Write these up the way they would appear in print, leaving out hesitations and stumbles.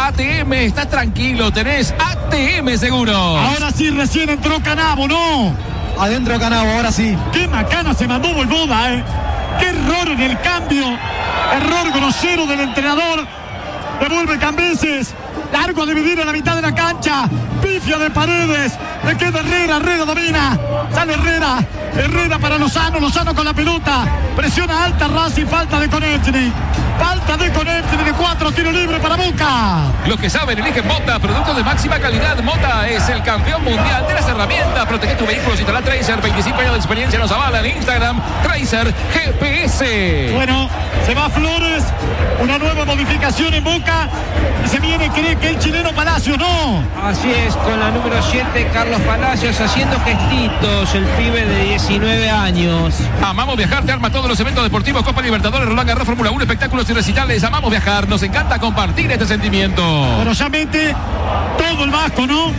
ATM, estás tranquilo, tenés ATM Seguros. Ahora sí, recién entró Canavo, ¿no? Adentro Canavo, ahora sí. Qué macana se mandó Vojvoda, ¿eh? Qué error en el cambio. Error grosero del entrenador. Devuelve Cambeses. Largo a dividir en la mitad de la cancha. Pifia de Paredes. Le queda Herrera. Herrera domina. Sale Herrera. Herrera para Lozano. Lozano con la pelota. Presiona alta Racing. Falta de Konechny. Falta de Konechny de 4. Tiro libre para Boca. Los que saben eligen Mota. Producto de máxima calidad. Mota es el campeón mundial de las herramientas. Protege tu vehículo. Instala Tracer. 25 años de experiencia nos avalan. Instagram. Tracer GPS. Bueno, se va Flores. Una nueva modificación en Boca. Y se viene, cree que el chileno Palacios, ¿no? Así es, con la número 7, Carlos Palacios, haciendo gestitos, el pibe de 19 años. Amamos viajar, te arma todos los eventos deportivos, Copa Libertadores, Roland Garros, Fórmula 1, espectáculos y recitales. Amamos viajar, nos encanta compartir este sentimiento. Pero ya mete todo el Vasco, ¿no?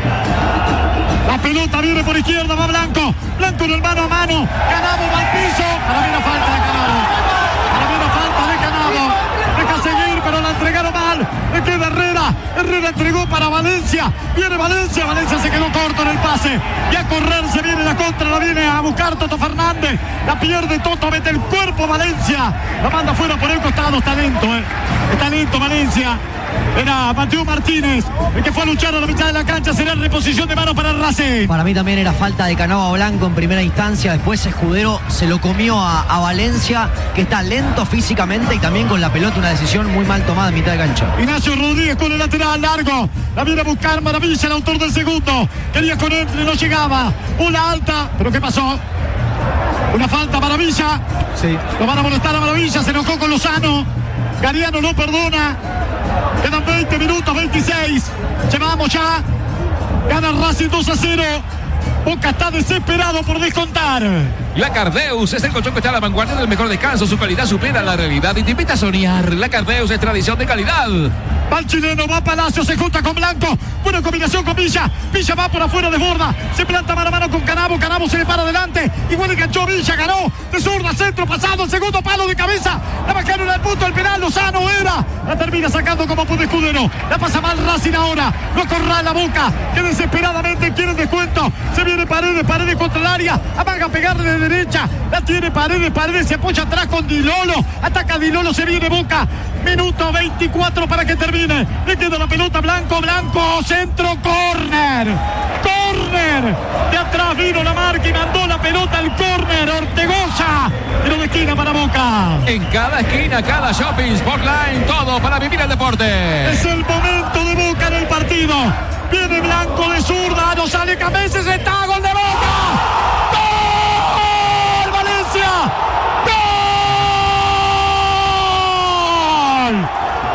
La pelota viene por izquierda, va Blanco. Blanco en el mano a mano. Canavo va al piso. Para mí la falta de Canavo. Para mí la falta de Canavo. Deja seguir, pero la entregaron mal. Le queda Herrera. Herrera entregó para Valencia. Viene Valencia. Valencia se quedó corto en el pase. Y a correr se viene la contra. La viene a buscar Toto Fernández. La pierde Toto. Mete el cuerpo Valencia. La manda fuera por el costado. Está lento, ¿eh? Está lento Valencia. Era Mateo Martínez el que fue a luchar a la mitad de la cancha. Será reposición de mano para el Racing. Para mí también era falta de Canavo a Blanco en primera instancia. Después Escudero se lo comió a Valencia, que está lento físicamente y también con la pelota. Una decisión muy mal tomada en mitad de cancha. Ignacio Rodríguez con el lateral largo. La viene a buscar Maravilla, el autor del segundo. Quería con él, no llegaba. Bola alta. ¿Pero qué pasó? Una falta Maravilla. Sí. Lo van a molestar a Maravilla. Se enojó con Lozano. Gariano no perdona. Quedan 20 minutos, 26. Llevamos ya. Gana Racing 2-0. Boca está desesperado por descontar. La Cardeus es el colchón que está a la vanguardia del mejor descanso. Su calidad supera la realidad y te invita a soñar. La Cardeus es tradición de calidad. Va el chileno, va Palacio, se junta con Blanco. Buena combinación con Villa. Villa va por afuera, desborda. Se planta mano a mano con Canavo. Canavo se le para adelante. Igual enganchó Villa, ganó. De zurda, centro, pasado. El segundo palo de cabeza. La bajaron al punto del penal. Lozano era. La termina sacando como puede Escudero. La pasa mal Racing ahora. Lo acorrala Boca, que desesperadamente quiere el descuento. Se viene Paredes, Paredes contra el área. Amaga a pegarle de derecha. La tiene Paredes, Paredes se apoya atrás con Di Lolo. Ataca Di Lolo, se viene Boca. Minuto 24 para que termine. Le queda la pelota Blanco, Blanco, centro, córner. Córner. De atrás vino la marca y mandó la pelota al córner. Ortegoza. Tiro de esquina para Boca. En cada esquina, cada shopping, Sportline, todo para vivir el deporte. Es el momento de Boca en el partido. Viene Blanco de zurda, no sale Cambeses, está gol de Boca. ¡Gol! ¡Valencia! ¡Gol!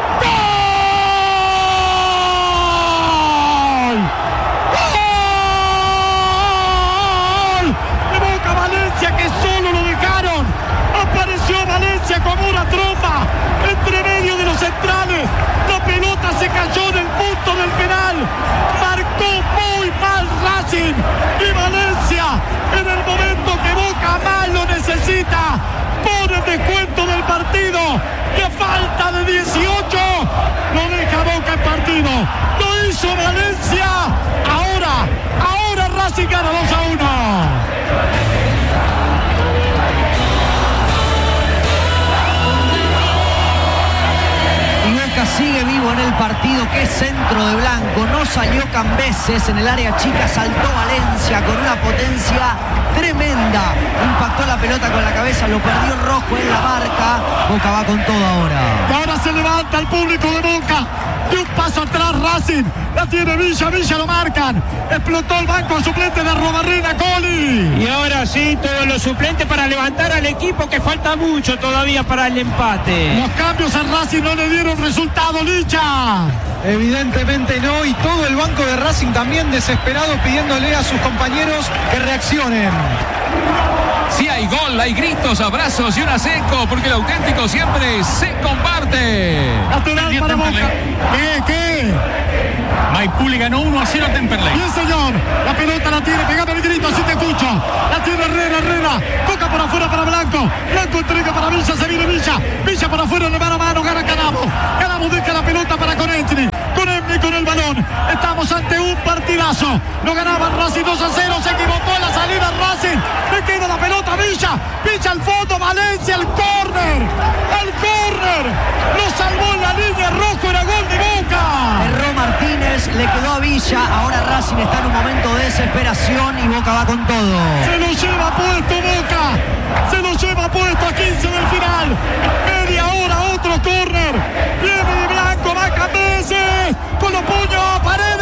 Que solo lo dejaron. Apareció Valencia como una tromba entre medio de los centrales. La pelota se cayó en el punto del penal. Marcó muy mal Racing. Y Valencia, en el momento que Boca más lo necesita, pone el descuento del partido. Y a falta de 18 lo deja Boca en partido. Lo hizo Valencia. Ahora Racing gana 2-1. Sigue vivo en el partido. Qué centro de Blanco. No salió Cambeses en el área chica. Saltó Valencia con una potencia tremenda. Impactó la pelota con la cabeza. Lo perdió Rojo en la marca. Boca va con todo ahora. Y ahora se levanta el público de Boca. De un paso atrás Racing. La tiene Villa. Villa lo marcan. Explotó el banco suplente de Arrobarrena, Coli. Y ahora sí, todos los suplentes para levantar al equipo, que falta mucho todavía para el empate. Los cambios a Racing no le dieron resultado, Licha. Evidentemente no, y todo el banco de Racing también desesperado pidiéndole a sus compañeros que reaccionen. Si hay gol, hay gritos, abrazos y un seco, porque el auténtico siempre se comparte. Lateral para Boca. ¿Qué? Maipú le ganó 1-0 a Temperley. Bien, señor. La pelota la tiene, pegame el grito, así te escucho. La tiene Herrera. Toca por afuera para Blanco. Blanco entrega para Villa, se viene Villa. Villa por afuera, de mano a mano, gana Canavo. Canavo deja la pelota para Konechny. partidazo. Lo ganaba Racing 2-0. Se equivocó en la salida Racing. Le queda la pelota a Villa. Villa al fondo. Valencia al córner. Al córner. Lo salvó en la línea rojo. Era gol de Boca. Erró Martínez. Le quedó a Villa. Ahora Racing está en un momento de desesperación y Boca va con todo. Se lo lleva puesto Boca. Se lo lleva puesto a 15 del final. Media hora, otro córner. Viene de Blanco, va Cambeses. Con los puños,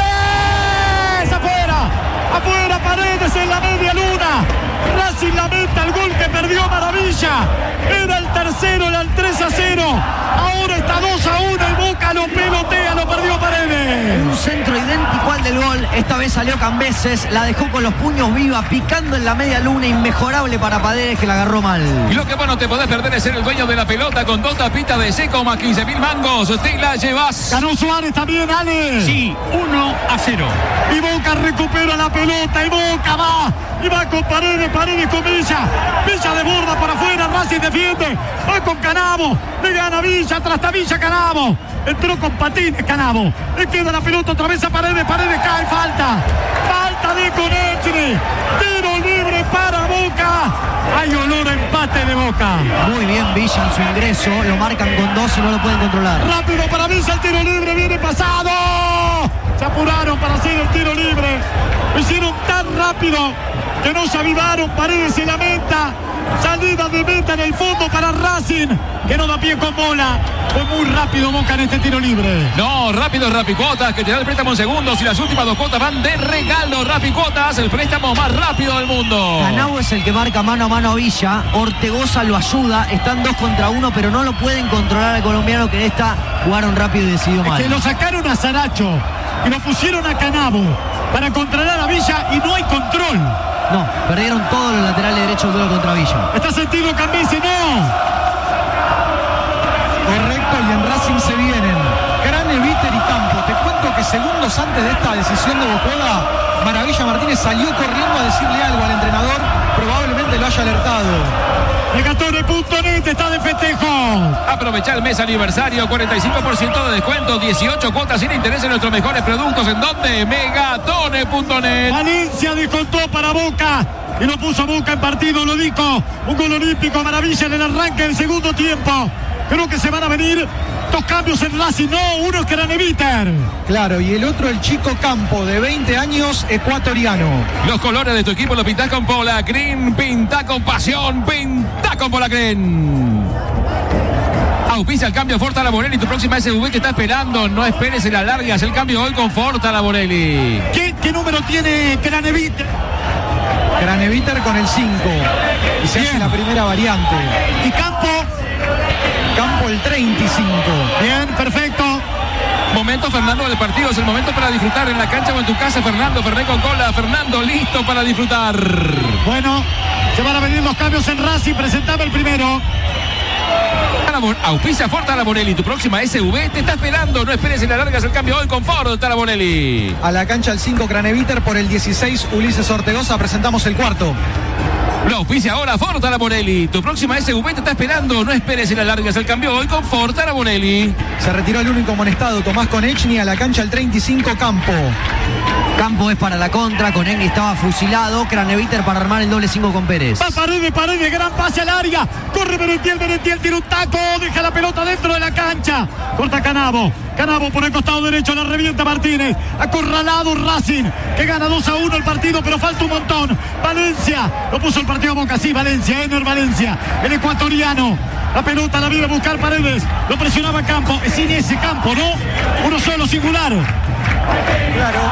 Paredes. Afuera. Afuera Paredes en la media luna. Racing lamenta el gol que perdió Maravilla. Era el tercero, era el 3-0. Ahora está 2-1 y Boca lo pelotea, lo perdió Paredes. Un centro idéntico al del gol. Esta vez salió Cambeses, la dejó con los puños viva, picando en la media luna. Inmejorable para Paredes, que la agarró mal. Y lo que vos no te podés perder es ser el dueño de la pelota con 2 tapitas de seco más 15.000 mangos. Te la llevas. Ganó Suárez también, Ale. Sí, 1-0. Y Boca recupera la pelota y Boca va. Y va con Paredes, Paredes con Villa. Villa desborda por afuera, Racing defiende. Va con Canavo. Le gana Villa, atrás está Villa, Canavo. Entró con patines Canavo. Le queda la pelota otra vez a Paredes. Paredes cae, falta. Falta de Konechny. Tiro libre para Boca. Hay olor a empate de Boca. Muy bien Villa en su ingreso. Lo marcan con 2 y no lo pueden controlar. Rápido para Villa, el tiro libre viene pasado. Se apuraron para hacer el tiro libre. Lo hicieron tan rápido que no se avivaron. Paredes se lamenta. Salida de meta en el fondo para Racing, que no da pie con bola. Fue muy rápido Boca en este tiro libre. No, rápido Rapicuotas, que te da el préstamo en segundos y las últimas 2 cuotas van de regalo. Rapicuotas, el préstamo más rápido del mundo. Canavo es el que marca mano a mano a Villa. Ortegoza lo ayuda. Están 2 contra 1, pero no lo pueden controlar al colombiano, que en esta jugaron rápido y decidió mal. Que lo sacaron a Saracho y lo pusieron a Canavo para controlar a Villa y no hay control. No, perdieron todos los laterales derechos del duelo contra Villa. Está sentido Cambeses, no. Correcto, y en Racing se vienen Craneviter y Campo. Te cuento que segundos antes de esta decisión de Bocoda, Maravilla Martínez salió corriendo a decirle algo al entrenador. Probablemente lo haya alertado. Megatone.net está de festejo. Aprovecha el mes aniversario, 45% de descuento, 18 cuotas sin interés en nuestros mejores productos. ¿En dónde? Megatone.net. Valencia descontó para Boca y lo puso Boca en partido, lo dijo. Un gol olímpico, Maravilla en el arranque del segundo tiempo. Creo que se van a venir 2 cambios en Racing, no, uno es Craneviter. Claro, y el otro el chico Campo, de 20 años, ecuatoriano. Los colores de tu equipo los pintás con Pola Green, pinta con pasión, pinta con Pola Green. Auspicia el cambio Forta Laborelli, tu próxima SUV te está esperando, no esperes y la largas, el cambio hoy con Forta Laborelli. ¿Qué número tiene Craneviter? Craneviter con el 5. Y se hace la primera variante. Y Campo el 35. Bien, perfecto. Momento, Fernando, del partido. Es el momento para disfrutar en la cancha o en tu casa. Fernando, Ferné con cola. Fernando, listo para disfrutar. Bueno, se van a venir los cambios en Racing. Presentaba el primero. Auspicia Forta Laborelli, tu próxima SUV te está esperando. No esperes y la largas el cambio hoy con Forta Laborelli. A la cancha el 5 Craneviter, por el 16 Ulises Ortegoza. Presentamos el cuarto. Lo auspicia ahora Forta Laborelli. Tu próxima SUV te está esperando. No esperes y la largas el cambio hoy con Forta Laborelli. Se retiró el único amonestado, Tomás Konechny. A la cancha el 35 Campo. Campo es para la contra, Konechny estaba fusilado. Craneviter para armar el doble 5 con Pérez. Va Paredes, gran pase al área. Corre Merentiel tiene un taco. Deja la pelota dentro de la cancha. Corta Canavo por el costado derecho, la revienta Martínez. Acorralado Racing, que gana 2-1 el partido, pero falta un montón. Valencia, lo puso el partido a Boca, sí, Valencia, Ener Valencia, el ecuatoriano. La pelota la viene a buscar Paredes, lo presionaba Campo, es sin ese Campo, ¿no? Uno solo, singular. Claro,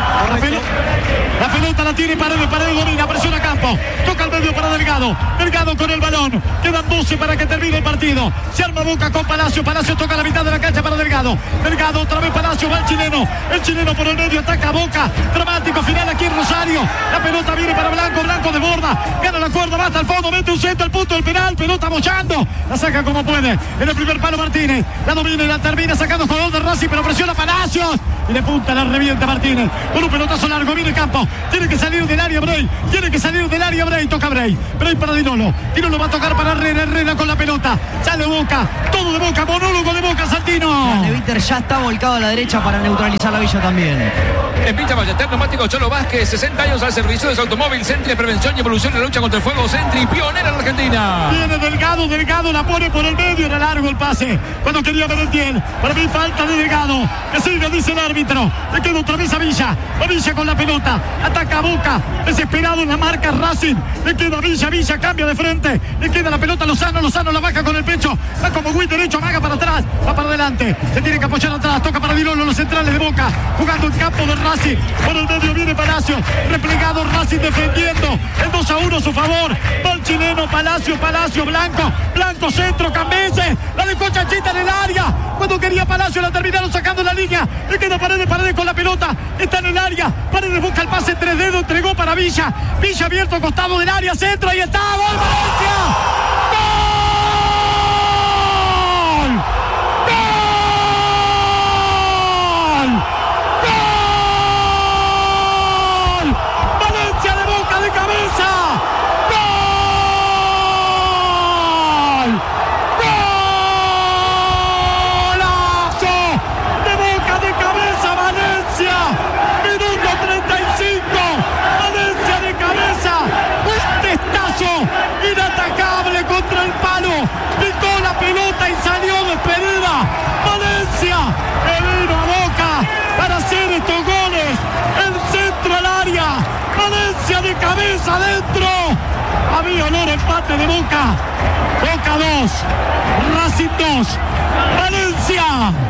la pelota la tiene Paredes domina, presiona Campo, toca al medio para Delgado con el balón, quedan 12 para que termine el partido, se arma Boca con Palacio toca la mitad de la cancha para Delgado otra vez Palacio, va el chileno por el medio, ataca Boca, dramático final aquí en Rosario, la pelota viene para Blanco desborda, gana la cuerda, va hasta el fondo, mete un centro al punto del penal, pelota mochando, la saca como puede, en el primer palo Martínez, la domina y la termina sacando jugador de Racing, pero presiona Palacios y le punta la revienta Martínez. Con un pelotazo largo, viene Campo. Tiene que salir del área Bray. Toca Bray. Bray para Dinolo. Dinolo va a tocar para Herrera. Herrera con la pelota. Sale Boca. Todo de Boca. Monólogo de Boca, Santino. Neviter ya está volcado a la derecha para neutralizar la Villa también. En Villa Ballester, neumático Cholo Vázquez, 60 años al servicio de su automóvil. Sentry de prevención y evolución en la lucha contra el fuego. Sentry, pionera en la Argentina. Viene Delgado, la pone por el medio. Era largo el pase. Cuando quería Merentiel. Para mí falta de Delgado. Que siga, dice el árbitro. Le queda otra vez a Villa. A Villa con la pelota. Ataca a Boca. Desesperado en la marca Racing. Le queda a Villa. Villa cambia de frente. Le queda la pelota a Lozano. Lozano la baja con el pecho. Va como Win derecho. Amaga para atrás. Va para adelante. Se tiene que apoyar atrás. Toca para Dinolo. Los centrales de Boca. Jugando en campo de Racing. Por el medio viene Palacio. Replegado Racing defendiendo. El 2-1 a su favor. Va el chileno Palacio. Blanco centro. Cambese. La dejó Chanchita en el área. Cuando quería Palacio la terminaron sacando la línea. Le queda Paredes con la pelota. Está en el área. Paredes busca el pase entre dedos. Entregó para Villa. Villa abierto al costado del área. Centro. Ahí está. ¡Gol Valencia! Inatacable contra el palo, picó la pelota y salió despedida. Valencia, que vino a Boca para hacer estos goles. El centro al área, Valencia de cabeza adentro. Había olor a empate de Boca. Boca 2, Racing 2, Valencia.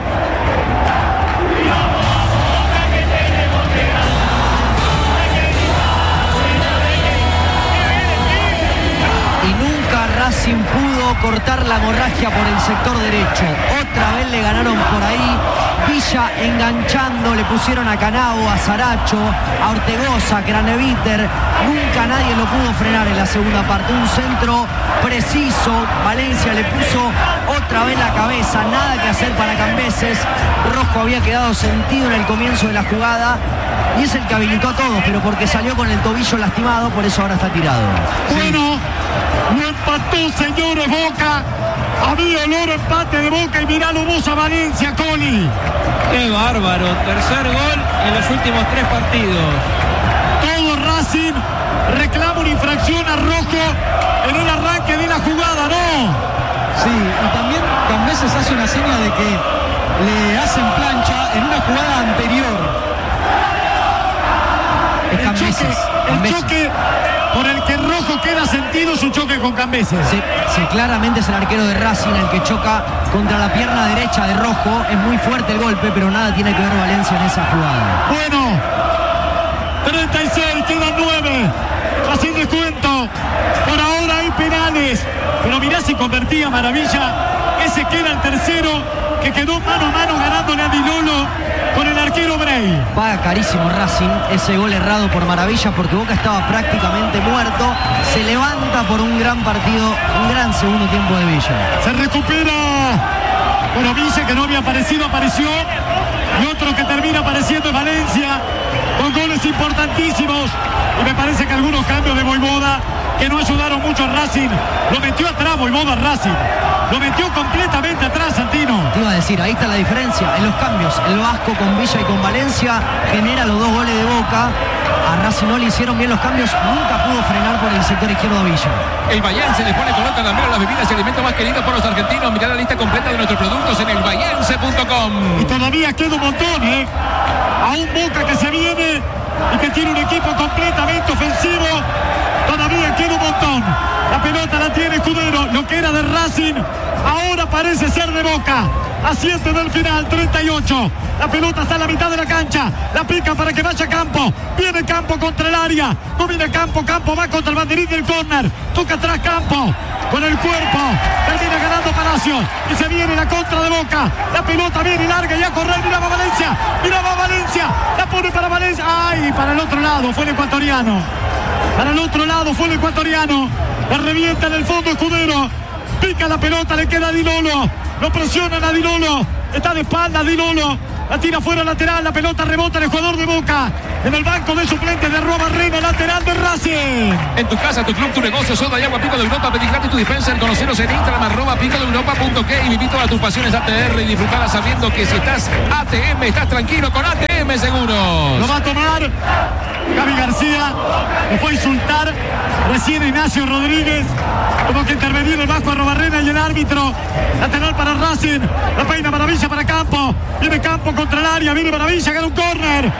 Racing pudo cortar la hemorragia por el sector derecho. Otra vez le ganaron por ahí. Villa enganchando, le pusieron a Canabo, a Saracho, a Ortegoza, Craneviter. Nunca nadie lo pudo frenar en la segunda parte. Un centro preciso. Valencia le puso otra vez la cabeza. Nada que hacer para Cambeses. Rojo había quedado sentido en el comienzo de la jugada. Y es el que habilitó a todos, pero porque salió con el tobillo lastimado, por eso ahora está tirado. Bueno, lo empató, señores, Boca. Había olor a empate de Boca y miralo vos a Valencia, Coli. Qué bárbaro, tercer gol en los últimos 3 partidos. Todo Racing reclama una infracción a Rojo en el arranque de la jugada, ¿no? Sí, y también Cambeses hace una seña de que le hacen plancha en una jugada anterior. Es Cambeses. El choque por el que Rojo queda sentido es un choque con Cambeses. Sí, claramente es el arquero de Racing el que choca contra la pierna derecha de Rojo. Es muy fuerte el golpe, pero nada tiene que ver Valencia en esa jugada. Bueno, 36, quedan 9. Así descuento. Por ahora hay penales. Pero mirá si convertía Maravilla. Ese que era el tercero, que quedó mano a mano ganándole a Dinolo con el arquero Bray. Paga carísimo Racing ese gol errado por Maravilla, porque Boca estaba prácticamente muerto. Se levanta por un gran partido, un gran segundo tiempo de Villa. Se recupera. Bueno, Villa, que no había aparecido, apareció. Y otro que termina apareciendo es Valencia, con goles importantísimos. Y me parece que algunos cambios de Voivoda que no ayudaron mucho a Racing. Lo metió atrás Voivoda a Racing. Lo metió completamente atrás, Santino. Te iba a decir, ahí está la diferencia en los cambios. El Vasco con Villa y con Valencia genera los 2 goles de Boca. A Racing no le hicieron bien los cambios. Nunca pudo frenar por el sector izquierdo a Villa. El Bahiense le pone color caramelo a las bebidas y alimentos más queridos por los argentinos. Mirá la lista completa de nuestros productos en elbahiense.com. Y todavía queda un montón, a un Boca que se viene y que tiene un equipo completamente ofensivo. Todavía queda un montón. La pelota la tiene Escudero. Lo que era de Racing ahora parece ser de Boca. A 7 del final, 38. La pelota está en la mitad de la cancha. La pica para que vaya Campo. Viene Campo contra el área. No viene Campo. Campo va contra el banderín del córner. Toca atrás Campo. Con el cuerpo. Termina ganando Palacio. Y se viene la contra de Boca. La pelota viene larga y a correr. Miraba Valencia. Miraba Valencia. La pone para Valencia. ¡Ay! Para el otro lado. Fue el ecuatoriano. Para el otro lado fue el ecuatoriano. La revienta en el fondo Escudero. Pica la pelota, le queda a Dinolo. Lo presionan a Dinolo. Está de espalda Dinolo. la tira fuera lateral, la pelota rebota en el jugador de Boca. En el banco de suplentes de Barrena, lateral de Racing. En tu casa, tu club, tu negocio, soda y agua Pico de Europa, pedí gratis tu dispenser. Conoceros en Instagram, @picodeeuropa.k y viví todas tus pasiones ATR y disfrutarlas sabiendo que si estás ATM, estás tranquilo con ATM Seguros. Lo va a tomar Gaby García, le fue a insultar recién Ignacio Rodríguez. Tuvo que intervenir el Vasco Arrobarrena y el árbitro. Lateral para Racing, la peina Maravilla para Campo. Viene Campo contra el área, viene Maravilla, gana un córner.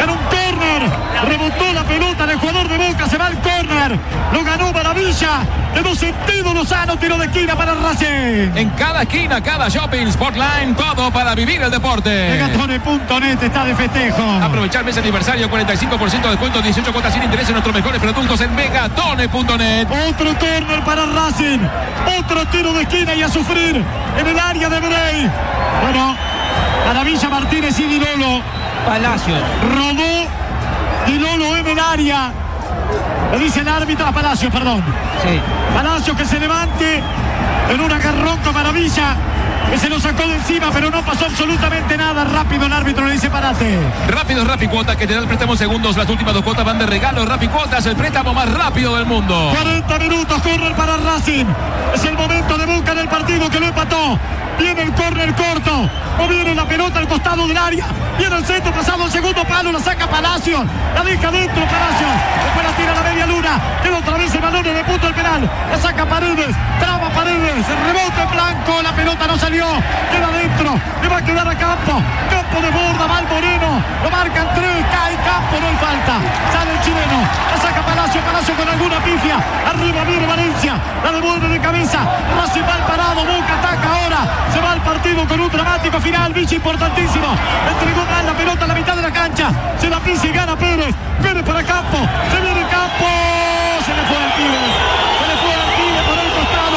Rebotó la pelota del jugador de Boca, se va al córner. Lo ganó Maravilla. Quedó sentido Lozano, tiro de esquina para Racing. En cada esquina, cada shopping, Sportline, todo para vivir el deporte. Megatone.net está de festejo. Aprovechar mes aniversario, 45% de descuento, 18 cuotas sin interés en nuestros mejores productos en Megatone.net. Otro córner para Racing. Otro tiro de esquina y a sufrir en el área de Brey. Bueno, Maravilla, Martínez y Di Lolo. Palacios. Rodó Di Lolo en el área. Le dice el árbitro a Palacios, perdón. Sí. Palacios que se levante en un agarrón con Maravilla, que se lo sacó de encima, pero no pasó absolutamente nada. Rápido el árbitro le dice parate. Rápido Rapicuotas, que te da el préstamo en segundos. Las últimas 2 cuotas van de regalo. Rapicuotas, el préstamo más rápido del mundo. 40 minutos, córner para Racing. Es el momento de Boca en el partido que lo empató. Viene el córner corto. O viene la pelota al costado del área. Viene el centro, pasado el segundo palo. La saca Palacios. La deja dentro Palacios. Después la tira a la media luna. Queda otra vez el balón en el punto del penal. La saca Paredes. Traba Paredes. Rebote en blanco. La pelota no salió. Queda dentro. Le va a quedar a Campo. Campo de borda. Va el Moreno. Lo marcan 3. Cae Campo. No hay falta. Sale el chileno. La saca Palacios. Palacios con alguna pifia. Arriba viene Valencia. La devuelve de cabeza. Racing mal parado. Boca ataca ahora. Se va al partido con un dramático final. Vichy importantísimo. Entregó mal la pelota a la mitad de la cancha. Se la pisa y gana Pérez. Pérez para Campo. Se viene Campo. Se le fue al pibe. Se le fue al pibe por el costado.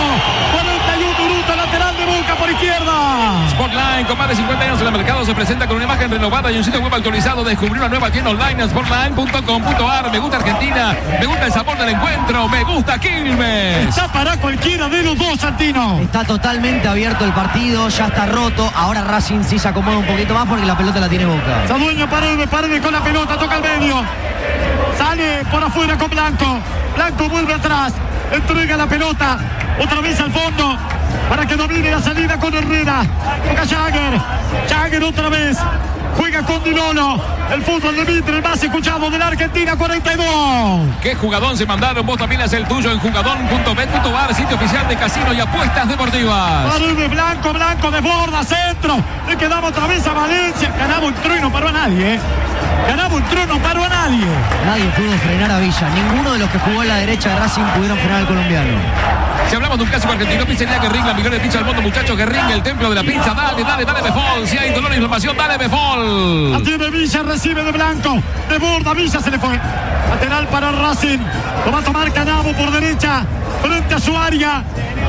41 minutos. Lateral de Boca por izquierda. Sportline, con más de 50 años en el mercado, se presenta con una imagen renovada y un sitio web actualizado. Descubrí una nueva tienda online en sportline.com.ar. Me gusta Argentina. Me gusta el sabor del encuentro. Me gusta Quilmes. Está para cualquiera de los dos, Santino. Está totalmente abierto el partido, ya está roto. Ahora Racing sí se acomoda un poquito más porque la pelota la tiene Boca. Se adueña Paredes con la pelota, toca al medio. Sale por afuera con Blanco. Blanco vuelve atrás. Entrega la pelota. Otra vez al fondo. Para que domine la salida con Herrera. Toca Jagger. Jagger otra vez. Juega con Di Lolo. El fútbol de Mitre, el más escuchado de la Argentina, 42. ¿Qué jugadón se mandaron? Vos también haz el tuyo en jugadón.bet.bar, sitio oficial de casino y apuestas deportivas. Paredes, Blanco desborda, centro. Le quedamos otra vez a Valencia. Ganamos el tro y no paró a nadie, Ganamos el tro, no paró a nadie. Nadie pudo frenar a Villa. Ninguno de los que jugó en la derecha de Racing pudieron frenar al colombiano. Si hablamos de un clásico argentino, pizzería Guerrín, la mejor pizza del mundo, muchachos. Guerrín, el templo de la pizza. Dale, Befol. Si hay dolor e inflamación, dale, Befol. La tiene Villa, recibe de Blanco. De borda, Villa se le fue. Lateral para Racing. Lo va a tomar Canabo por derecha. Frente a su área.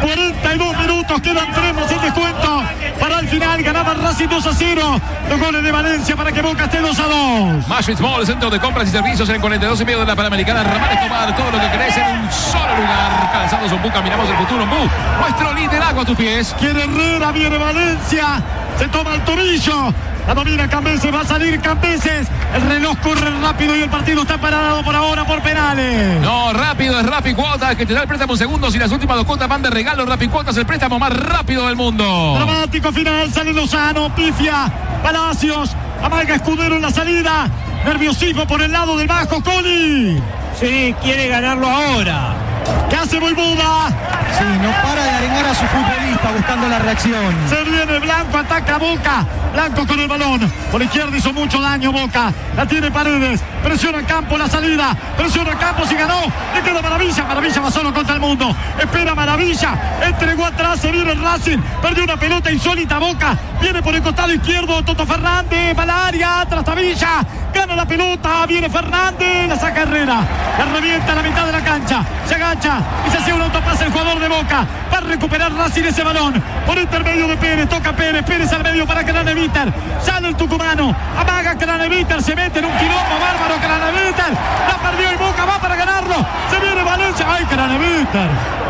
42 minutos, quedan 3 más el descuento. Para el final ganaba Racing 2-0. Los goles de Valencia para que Boca esté 2-2. Mashwitz Mall, centro de compras y servicios en el 42 y medio de la Panamericana. Ramón Escobar, todo lo que querés en un solo lugar. Calzados Ombú, caminamos el futuro Ombú. Nuestro liderazgo a tus pies. Quiere Herrera, viene Valencia. Se toma el tobillo. La domina Cambeses, va a salir Cambeses. El reloj corre rápido y el partido está parado por ahora por penales. No, rápido es Rapicuotas, que te da el préstamo en segundos y las últimas 2 cuotas van de regalo. Rapicuotas, el préstamo más rápido del mundo. Dramático final, sale Lozano, pifia. Palacios, amaga Escudero en la salida. Nerviosismo por el lado del bajo, Coli. Sí, quiere ganarlo ahora. ¿Qué hace Voivoda? Sí, no para de arengar a su futbolista buscando la reacción. Se viene Blanco, ataca Boca. Blanco con el balón. Por la izquierda hizo mucho daño Boca. La tiene Paredes. Presiona Campo la salida. Presiona Campos y ganó. Le queda Maravilla. Maravilla va solo contra el mundo. Espera Maravilla. Entregó atrás. Se viene Racing. Perdió una pelota insólita Boca. Viene por el costado izquierdo. Toto Fernández. Va al área. Atrás Villa. Gana la pelota. Viene Fernández. La saca Herrera. La revienta a la mitad de la cancha. Se agacha. Y se hace un autopase el jugador de Boca. Va a recuperar Racing ese balón. Por intermedio de Pérez. Toca Pérez. Pérez al medio para Craneviter. Sale el tucumano. Amaga Craneviter. Se mete en un quilombo bárbaro Craneviter. La perdió y Boca va para ganarlo. Se viene Valencia. ¡Ay, Craneviter! ¡Ay,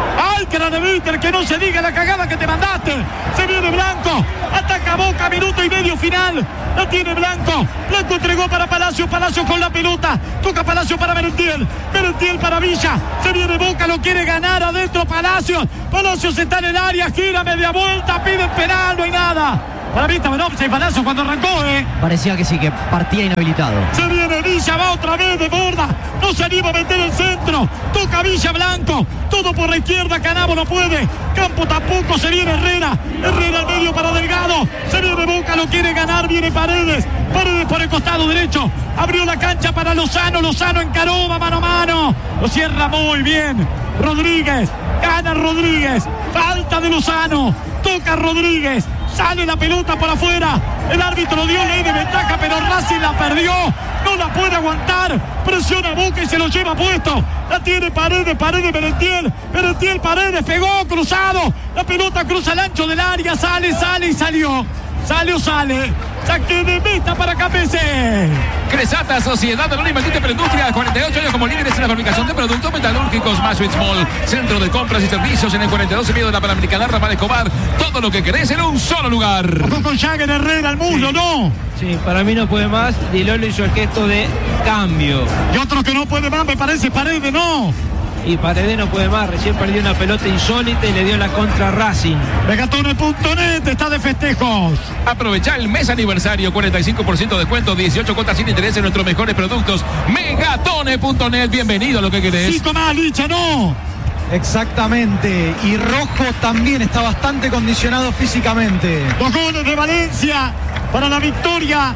Craneviter, que no se diga la cagada que te mandaste. Se viene Blanco, ataca Boca, minuto y medio final. La tiene Blanco. Blanco entregó para Palacios, Palacios con la pelota. Toca Palacios para Merentiel, Merentiel para Villa. Se viene Boca, lo quiere ganar adentro Palacios. Palacios está en el área, gira media vuelta, pide penal, no hay nada. Para mí estaba en offside Palacios cuando arrancó, Parecía que sí, que partía inhabilitado. Se viene Villa, va otra vez de borda. No se anima a meter el centro. Toca Villa, Blanco. Todo por la izquierda, Canabo no puede. Campo tampoco, se viene Herrera. Herrera al medio para Delgado. Se viene Boca, lo quiere ganar, viene Paredes. Paredes por el costado derecho. Abrió la cancha para Lozano. Lozano encaró, va mano a mano. Lo cierra muy bien. Rodríguez. Gana Rodríguez. Falta de Lozano. Toca Rodríguez. Sale la pelota por afuera. El árbitro dio ley de ventaja, pero Racing la perdió. No la puede aguantar. Presiona Boca y se lo lleva puesto. La tiene Paredes, Paredes, Merentiel. Merentiel, Paredes, pegó, cruzado. La pelota cruza el ancho del área. Sale y salió. Sale. Saque de meta para KPC. Cresata, Sociedad Anónima Industria, 48 años como líderes en la fabricación de productos metalúrgicos. Más Small, centro de compras y servicios en el 42 medio de la Panamericana, Ramal Escobar. Todo lo que querés en un solo lugar. Con Jagger, Herrera al muslo, ¿no? Sí, para mí no puede más. Di Lolo hizo el gesto de cambio. Y otro que no puede más, me parece Paredes, ¿no? Y Paredes no puede más, recién perdió una pelota insólita y le dio la contra Racing. Megatone.net está de festejos. Aprovecha el mes aniversario, 45% de descuento, 18 cuotas sin interés en nuestros mejores productos. Megatone.net, bienvenido a lo que querés. 5 más, Licha, ¿no? Exactamente. Y Rojo también está bastante condicionado físicamente. 2 goles de Valencia para la victoria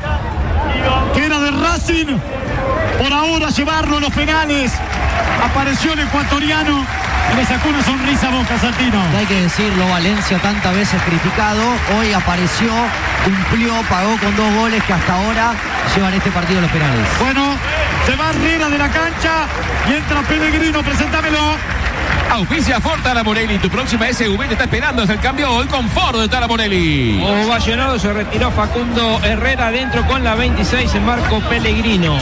que era de Racing. Por ahora llevarlo a los penales. Apareció el ecuatoriano y le sacó una sonrisa a Boca, Santino. Hay que decirlo, Valencia tantas veces criticado, hoy apareció, cumplió, pagó con 2 goles que hasta ahora llevan este partido a los penales. Bueno, se va Herrera de la cancha y entra Pellegrino, preséntamelo. Auspicia Ford Talamorelli, tu próxima SUV te está esperando. Es el cambio hoy con Ford de Talamorelli. Ovacionado se retiró Facundo Herrera adentro con la 26 en Marco Pellegrino.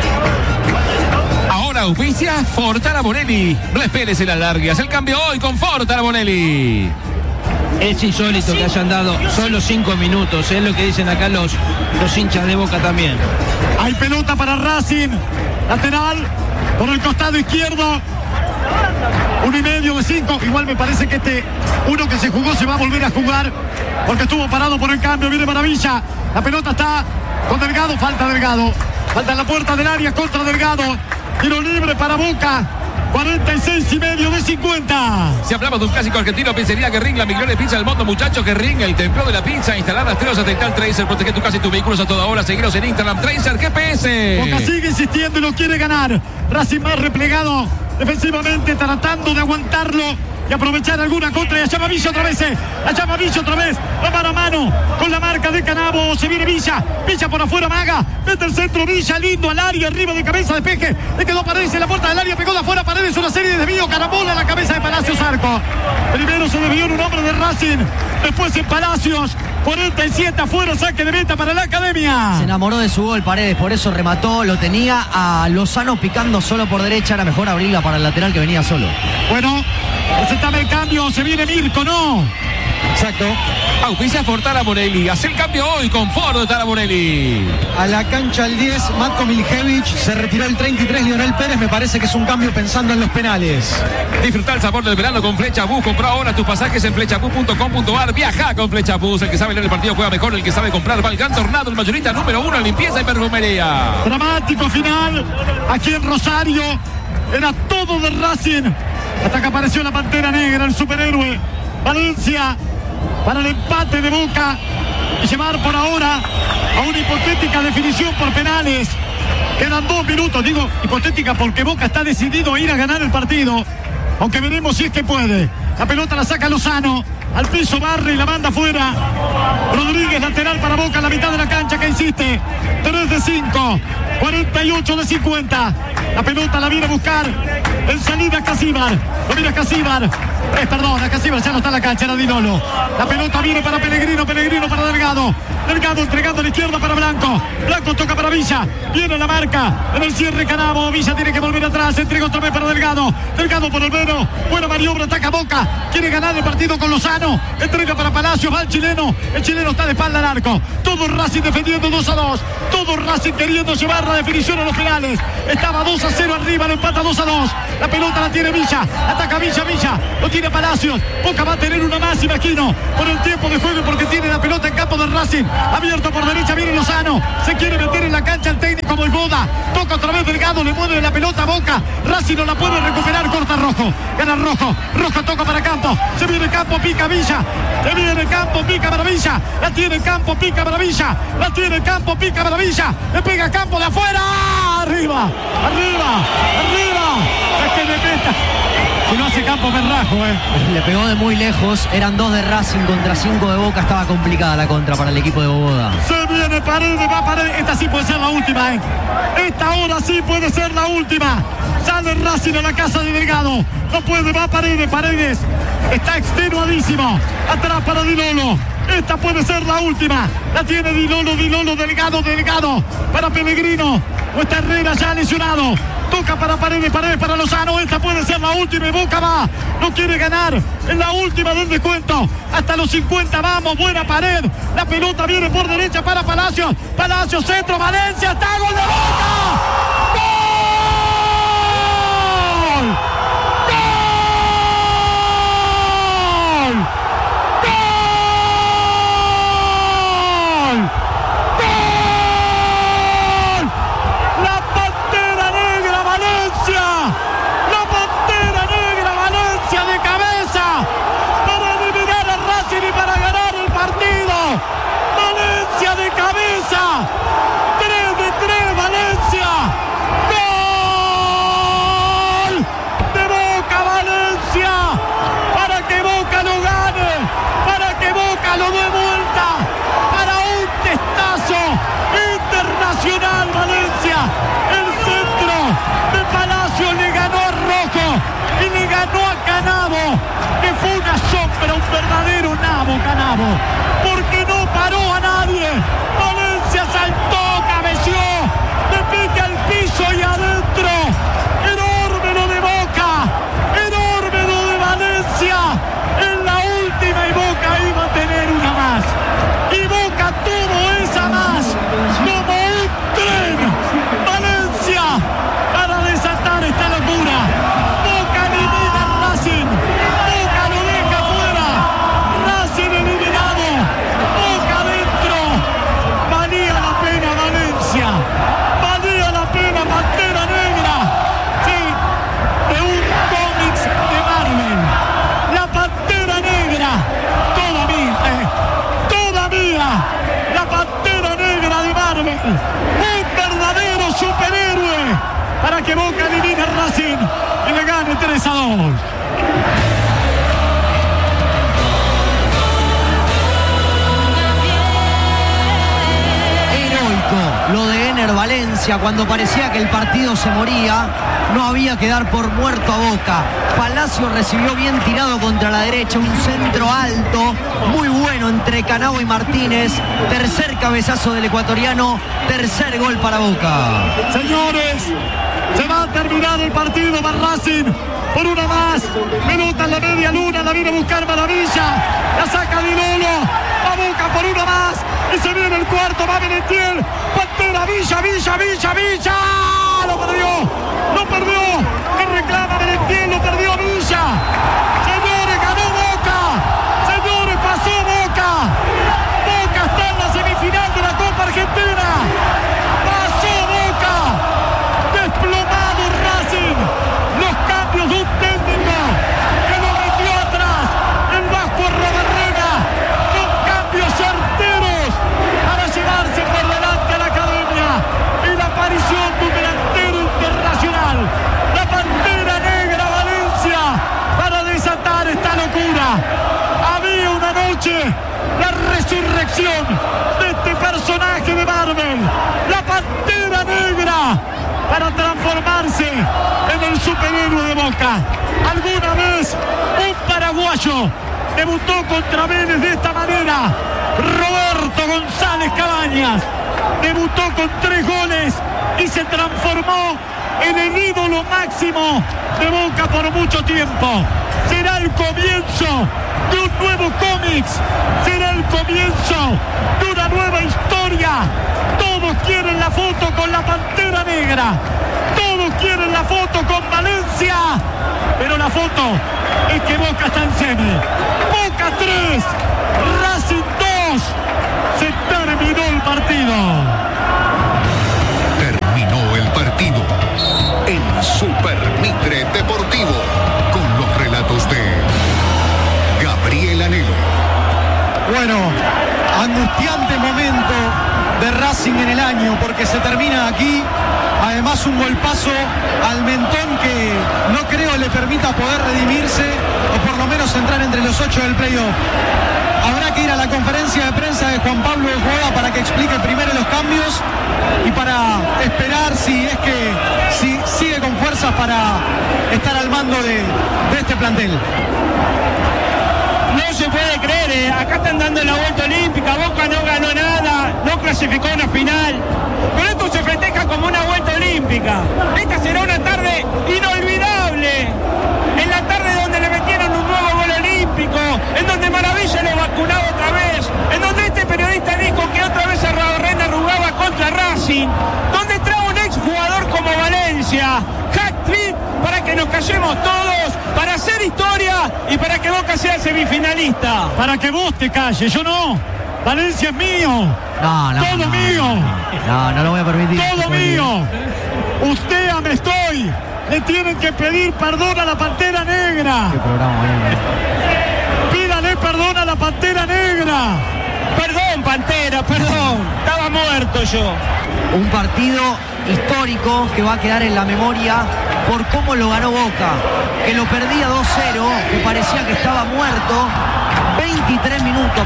Ahora auspicia Ford Talamorelli. No esperes el alargue, haz el cambio hoy con Ford Talamorelli. Es insólito que hayan dado solo 5 minutos, es lo que dicen acá los hinchas de Boca también. Hay pelota para Racing, lateral por el costado izquierdo. 1,5 de 5. Igual me parece que uno que se jugó se va a volver a jugar porque estuvo parado por el cambio. Viene Maravilla. La pelota está con Delgado. Falta Delgado. Falta en la puerta del área contra Delgado. Tiro libre para Boca. 46,5 de 50. Si hablamos de un clásico argentino, pizzería Guerrín, la mejor pizza del mundo, muchachos. Guerrín, el templo de la pizza. Instalar rastreos satelital Tracer. Protege tu casa y tus vehículos a toda hora. Seguiros en Instagram Tracer GPS. Boca sigue insistiendo y lo quiere ganar. Racing más replegado defensivamente, tratando de aguantarlo y aprovechar alguna contra. Y allá va Villa otra vez. Allá va Villa otra vez. Va mano a mano con la marca de Canabo. Se viene Villa. Villa por afuera, Maga. Mete el centro. Villa lindo al área. Arriba de cabeza, despeje. Le quedó Paredes en la puerta del área. Pegó de afuera. Paredes. Una serie de desvíos. Carabola en la cabeza de Palacios Arco. Primero se desvió en un hombre de Racing. Después en Palacios. 47 afuera. Saque de meta para la Academia. Se enamoró de su gol Paredes. Por eso remató. Lo tenía a Lozano picando solo por derecha. Era mejor abrirla para el lateral que venía solo. Bueno, presentame el cambio. Se viene Mirko, ¿no? Exacto. Auspicia Ford Talamorelli. Haz el cambio hoy con Ford Talamorelli. A la cancha el 10, Matko Miljevic. Se retiró el 33, Lionel Pérez. Me parece que es un cambio pensando en los penales. Disfruta el sabor del verano con Flecha Bus. Compra ahora tus pasajes en flechabus.com.ar. Viaja con Flecha Bus. El que sabe leer el partido juega mejor. El que sabe comprar va al Gran Tornado. El mayorista número 1 en limpieza y perfumería. Dramático final aquí en Rosario. Era todo de Racing hasta que apareció la Pantera Negra, el superhéroe Valencia, para el empate de Boca y llevar por ahora a una hipotética definición por penales. Quedan 2 minutos, digo hipotética porque Boca está decidido a ir a ganar el partido, aunque veremos si es que puede. La pelota la saca Lozano, al piso barre y la manda afuera. Rodríguez, lateral para Boca, a la mitad de la cancha, que insiste. 3 de 5, 48 de 50. La pelota la viene a buscar en salida Casíbar. Lo mira Casíbar. Perdón, a Casíbar ya no está en la cancha, era Di Lolo. La pelota viene para Pellegrino, Pellegrino para Delgado. Delgado entregando a la izquierda para Blanco. Blanco toca para Villa. Viene la marca en el cierre Canabo. Villa tiene que volver atrás. Entrega otra vez para Delgado. Delgado por el medio. Buena maniobra. Ataca Boca. Quiere ganar el partido con Lozano. Entrega para Palacios. Va el chileno. El chileno está de espalda al arco. Todo Racing defendiendo 2-2. Todo Racing queriendo llevar la definición a los penales. Estaba 2-0 arriba. Lo empata 2-2. La pelota la tiene Villa. Ataca Villa. Lo tiene Palacios. Boca va a tener una más, imagino, por el tiempo de juego, porque tiene la pelota en campo del Racing. Abierto por derecha, viene Lozano. Se quiere meter en la cancha el técnico Boivoda. Toca otra vez Delgado, le mueve la pelota a Boca. Racing no la puede recuperar, corta Rojo. Gana Rojo. Rojo toca para Campo. Se viene Campo, pica Villa. Se viene Campo, pica para Villa. La tiene Campo, pica para Villa. La tiene Campo, pica para Villa. Le pega Campo de afuera. Arriba. Es que le meta. Si no hace Campo, me rajo, Le pegó de muy lejos. Eran 2 de Racing contra 5 de Boca. Estaba complicada la contra para el equipo de Boboda. Se viene Paredes, va Paredes. Esta sí puede ser la última, Esta ahora sí puede ser la última. Sale Racing a la casa de Delgado. No puede, va Paredes. Paredes está extenuadísimo. Atrás para Di Lolo. Esta puede ser la última. La tiene Di Lolo, Delgado. Para Pellegrino. No está Herrera ya lesionado. Toca para Paredes para Lozano. Esta puede ser la última y Boca va. No quiere ganar. Es la última del descuento. Hasta los 50 vamos. Buena Pared. La pelota viene por derecha para Palacios. Palacios, centro, Valencia. ¡Está gol de Boca! ¡Gol! De cabeza, 3 de 3 Valencia, gol de Boca Valencia, para que Boca lo gane, para que Boca lo dé vuelta, para un testazo internacional Valencia. El centro de Palacio le ganó a Rojo y le ganó a Canabo, que fue una sombra, un verdadero nabo Canabo, porque no paró a nadie. Valencia saltó, cabeció, le pica al piso y adentro. Enorme lo de Boca, enorme lo de Valencia. En la última y Boca iba a tener una más. Y Boca tuvo esa más, como un tren. Valencia para desatar esta locura. Boca elimina a Racing. Boca lo deja fuera. Racing eliminado. Boca adentro. Valía la pena Valencia. Valía la pena Pantera Negra. Sí, de un cómics de Marvel. La Pantera Negra. Toda mía. La Pantera Negra de Marvel. Un verdadero superhéroe. Para que Boca elimine a Racing y le gane 3-2. Lo de Ener Valencia, cuando parecía que el partido se moría, no había que dar por muerto a Boca. Palacio recibió bien tirado contra la derecha, un centro alto, muy bueno entre Canabo y Martínez. Tercer cabezazo del ecuatoriano, tercer gol para Boca. Señores, se va a terminar el partido, va Racing por una más. Pelota en la media luna, la viene a buscar Maravilla, la saca Di Lolo, va Boca por una más. Y se viene el cuarto, va Benetiel. Pantera, Villa. Lo perdió. Que reclama Benetiel, lo perdió Villa. Señores, ganó Boca. Señores, pasó Boca. Boca está en la semifinal de la Copa Argentina. Pasó Boca. Desplomado Racing. Los cambios de un técnico que lo metió atrás. El Vasco Robarrena. Con cambios certeros para llevarse por delante a la academia. Y la aparición de un delantero internacional. La Pantera Negra Valencia para desatar esta locura. Había una noche, la resurrección de este personaje de Marvel. La Pantera Negra para transformarse en el superhéroe de Boca. Alguna vez un paraguayo debutó contra Vélez de esta manera. Roberto González Cabañas debutó con 3 goles y se transformó en el ídolo máximo de Boca por mucho tiempo. Será el comienzo de un nuevo cómics, será el comienzo de una nueva historia. Todos quieren la foto con la Pantera Negra, todos quieren la foto con Valencia, pero la foto es que Boca está en semi. Boca 3, Racing 2. Se terminó el partido. Terminó el partido en Super Mitre Deportivo con los relatos de Gabriel Anelo. Bueno, angustiante momento de Racing en el año porque se termina aquí. Además un golpazo al mentón que no creo le permita poder redimirse o por lo menos entrar entre los 8 del playoff. Habrá que ir a la conferencia de prensa de Juan Pablo de Joda para que explique primero los cambios y para esperar si sigue con fuerzas para estar al mando de este plantel. No se puede creer, acá están dando la vuelta olímpica, Boca no ganó nada, no clasificó a una final, pero esto se festeja como una vuelta olímpica. Esta será una tarde inolvidable, en la tarde donde le metieron un nuevo gol olímpico, en donde Maravilla lo vacunaba otra vez, en donde este periodista dijo que otra vez Arrabarrena arrugaba contra Racing, donde trae un exjugador como Valencia, hat-trick para que nos callemos todos, para hacer historia y para que Boca sea semifinalista. Para que vos te calles, yo no. Valencia es mío. Todo mío. No lo voy a permitir. Todo mío. Usted a me estoy. Le tienen que pedir perdón a la Pantera Negra. ¿Qué programa mañana? Pídale perdón a la Pantera Negra. Perdón, Pantera, perdón. Estaba muerto yo. Un partido histórico que va a quedar en la memoria por cómo lo ganó Boca, que lo perdía 2-0, que parecía que estaba muerto. 23 minutos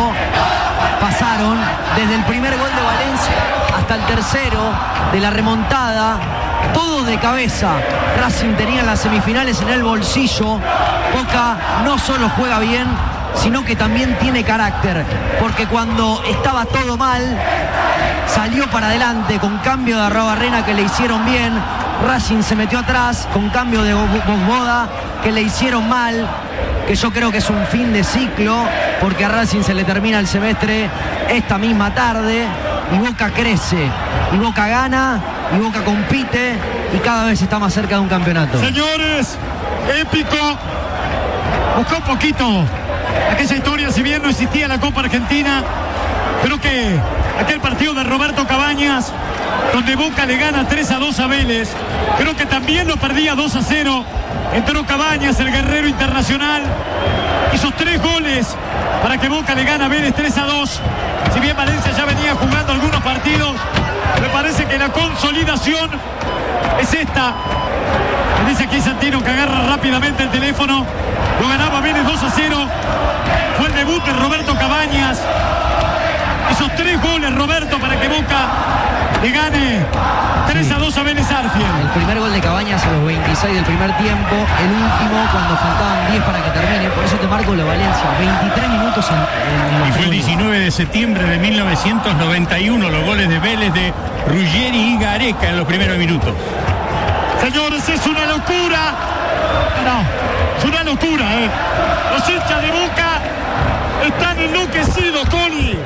pasaron desde el primer gol de Valencia hasta el tercero de la remontada, todos de cabeza. Racing tenía las semifinales en el bolsillo. Boca no solo juega bien, sino que también tiene carácter, porque cuando estaba todo mal salió para adelante con cambio de Arrabarrena que le hicieron bien. Racing se metió atrás con cambio de Bogboda que le hicieron mal, que yo creo que es un fin de ciclo, porque a Racing se le termina el semestre esta misma tarde y Boca crece, y Boca gana, y Boca compite y cada vez está más cerca de un campeonato. Señores, épico. Buscó un poquito aquella historia, si bien no existía la Copa Argentina, creo que aquel partido de Roberto Cabañas, donde Boca le gana 3-2 a Vélez, creo que también lo perdía 2-0. Entró Cabañas, el guerrero internacional, hizo 3 goles para que Boca le gane a Vélez 3-2. Si bien Valencia ya venía jugando algunos partidos, me parece que la consolidación es esta. Me dice aquí Santino que agarra rápidamente el teléfono. Lo ganaba Vélez 2-0. Fue el debut de Roberto Cabañas. Hizo 3 goles Roberto para que Boca le gane 3-2 a Vélez Arfield. El primer gol de Cabañas a los 26 del primer tiempo, el último cuando faltaban 10 para que termine. Por eso te marco la Valencia, 23 minutos en Y fue el 19 de septiembre de 1991, los goles de Vélez de Ruggeri y Gareca en los primeros minutos. Señores, es una locura. No, es una locura, Los hinchas de Boca están enloquecidos, Coli.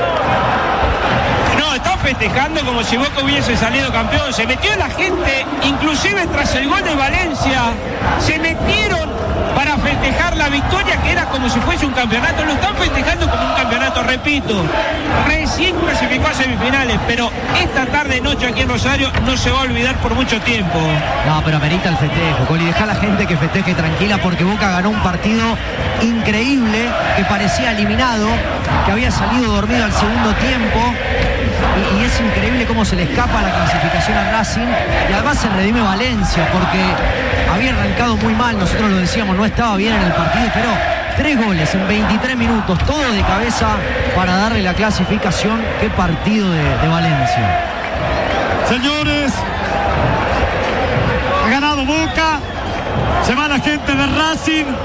No, están festejando como si Boca hubiese salido campeón. Se metió la gente, inclusive tras el gol de Valencia, se metieron para festejar la victoria, que era como si fuese un campeonato. Lo están festejando como un campeonato, repito. Recién clasificó a semifinales, pero esta tarde noche aquí en Rosario no se va a olvidar por mucho tiempo. No, pero amerita el festejo, Coli. Deja a la gente que festeje tranquila, porque Boca ganó un partido increíble, que parecía eliminado, que había salido dormido al segundo tiempo. Y es increíble cómo se le escapa la clasificación a Racing, y además se redime Valencia porque había arrancado muy mal, nosotros lo decíamos, no estaba bien en el partido, pero 3 goles en 23 minutos, todo de cabeza para darle la clasificación. Qué partido de Valencia. Señores, ha ganado Boca, se va la gente de Racing,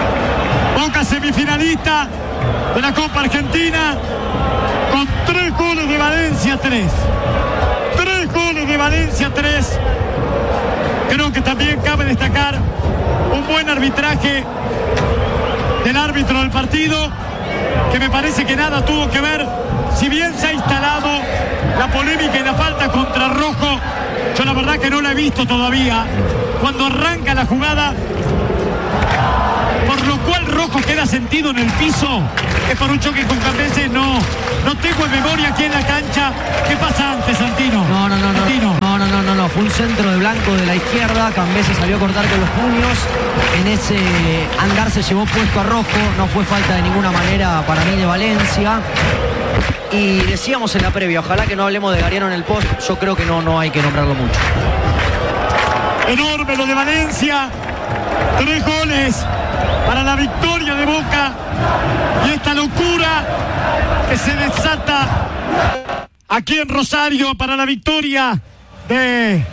Boca semifinalista de la Copa Argentina con 3 goles de Valencia, 3. 3 goles de Valencia, 3. Creo que también cabe destacar un buen arbitraje del árbitro del partido, que me parece que nada tuvo que ver. Si bien se ha instalado la polémica y la falta contra Rojo, yo la verdad que no la he visto todavía. Cuando arranca la jugada, por lo cual Rojo queda sentido en el piso, es por un choque con Cambese. No tengo en memoria aquí en la cancha. ¿Qué pasa antes, Santino? No, fue un centro de Blanco de la izquierda. Cambese salió a cortar con los puños. En ese andar se llevó puesto a Rojo. No fue falta de ninguna manera para mí de Valencia. Y decíamos en la previa, ojalá que no hablemos de Gariano en el post. Yo creo que no hay que nombrarlo mucho. Enorme lo de Valencia. 3 goles para la victoria de Boca. Y esta locura que se desata aquí en Rosario para la victoria de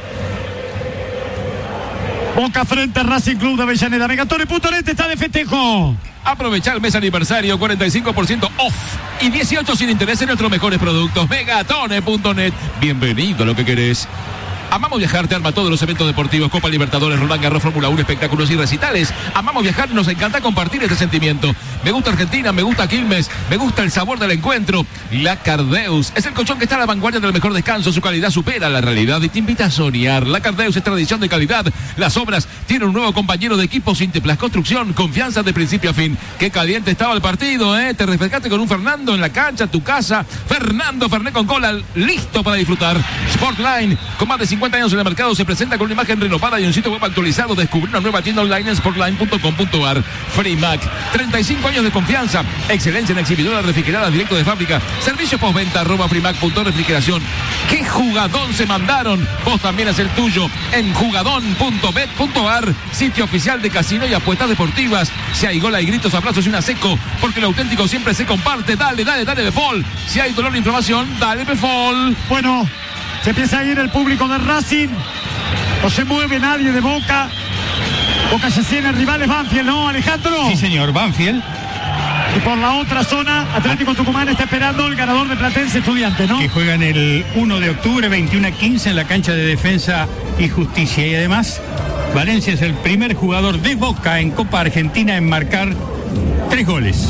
Boca frente a Racing Club de Avellaneda. Megatone.net está de festejo. Aprovecha el mes aniversario, 45% off y 18 sin interés en nuestros mejores productos. Megatone.net. Bienvenido a lo que querés. Amamos Viajar te arma todos los eventos deportivos, Copa Libertadores, Roland Garros, Fórmula 1, espectáculos y recitales. Amamos Viajar, nos encanta compartir este sentimiento. Me gusta Argentina, me gusta Quilmes, me gusta el sabor del encuentro. La Cardeus es el colchón que está a la vanguardia del mejor descanso. Su calidad supera la realidad y te invita a soñar. La Cardeus es tradición de calidad. Las obras tienen un nuevo compañero de equipo, Sinteplas Construcción, confianza de principio a fin. Qué caliente estaba el partido, ¿eh? Te refrescaste con un Fernando en la cancha, tu casa. Fernando Fernet con cola, listo para disfrutar. Sportline, con más de 50 años en el mercado, se presenta con una imagen renovada y un sitio web actualizado. Descubrir una nueva tienda online en sportline.com.ar. Freemac, 35 años de confianza, excelencia en exhibidoras refrigeradas directo de fábrica, servicio postventa @freemac.refrigeración. ¿Qué jugadón se mandaron? Vos también haz el tuyo en jugadón.bet.ar, sitio oficial de casino y apuestas deportivas. Si hay gol, hay gritos, abrazos y una seco, porque lo auténtico siempre se comparte. Dale Befol. Si hay dolor e inflamación, dale Befol. Bueno, se empieza a ir el público de Racing. No se mueve nadie de Boca. Boca se tiene rivales Banfield, ¿no, Alejandro? Sí, señor, Banfield. Y por la otra zona, Atlético Tucumán está esperando el ganador de Platense Estudiantes, ¿no? Que juegan el 1 de octubre, 21:15 en la cancha de Defensa y Justicia. Y además, Valencia es el primer jugador de Boca en Copa Argentina en marcar 3 goles.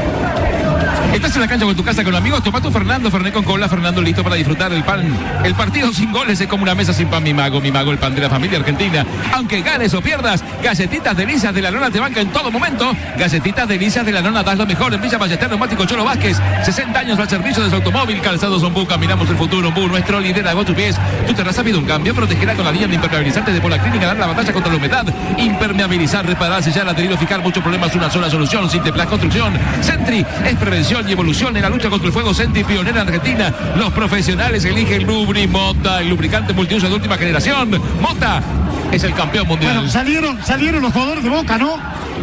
Estás en la cancha con tu casa con amigos, toma tu Fernando Fernet con cola. Fernando listo para disfrutar el pan. El partido sin goles es como una mesa sin pan. Mi mago, el pan de la familia argentina. Aunque ganes o pierdas, Galletitas Delicias de la Nona te banca en todo momento. Galletitas Delicias de la Nona, das lo mejor en Villa Ballester, Neumático Cholo Vázquez. 60 años al servicio de su automóvil. Calzados Ombú, caminamos el futuro. Ombú, nuestro líder, hago tu pies. Tu terraza ha habido un cambio, protegerá con la línea de impermeabilizante de Polaclínica, dar la batalla contra la humedad. Impermeabilizar, reparar, sellar, adherir o fijar muchos problemas, una sola solución. Sinteplas Construcción. Sentry es prevención y evolución en la lucha contra el fuego. Sentry, pionera en Argentina. Los profesionales eligen Lubri Mota, el lubricante multiuso de última generación. Mota es el campeón mundial. Bueno, salieron los jugadores de Boca, ¿no?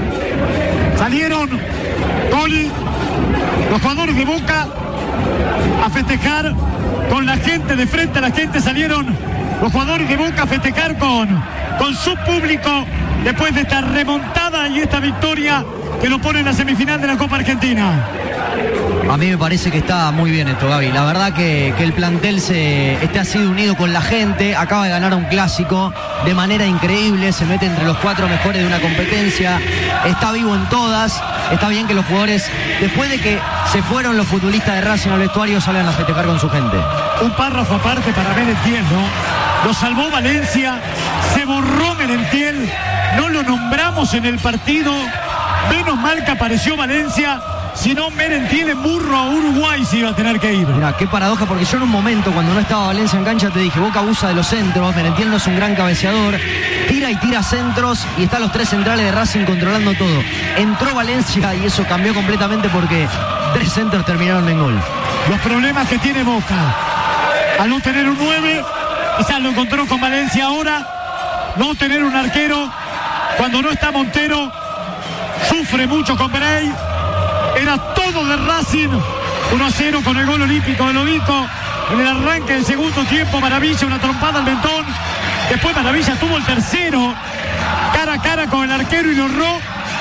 Salieron Coli, los jugadores de Boca a festejar con la gente de frente a la gente. Salieron los jugadores de Boca a festejar con su público después de esta remontada y esta victoria que lo pone en la semifinal de la Copa Argentina. A mí me parece que está muy bien esto, Gaby. La verdad que el plantel ha sido unido con la gente. Acaba de ganar un clásico de manera increíble. Se mete entre los 4 mejores de una competencia. Está vivo en todas. Está bien que los jugadores, después de que se fueron los futbolistas de Racing al vestuario, salgan a festejar con su gente. Un párrafo aparte para Merentiel, ¿no? Lo salvó Valencia. Se borró Merentiel. No lo nombramos en el partido. Menos mal que apareció Valencia. Si no, Merentiel en burro a Uruguay se iba a tener que ir. Mirá, qué paradoja, porque yo en un momento, cuando no estaba Valencia en cancha, te dije, Boca abusa de los centros, Merentiel no es un gran cabeceador, tira centros y están los 3 centrales de Racing controlando todo. Entró Valencia y eso cambió completamente porque 3 centros terminaron en gol. Los problemas que tiene Boca, al no tener un 9, quizás lo encontró con Valencia ahora, no tener un arquero, cuando no está Montero, sufre mucho con Bray. Era todo de Racing. 1-0 con el gol olímpico de Lovico. En el arranque del segundo tiempo, Maravilla, una trompada al mentón. Después Maravilla tuvo el tercero, cara a cara con el arquero y lo erró.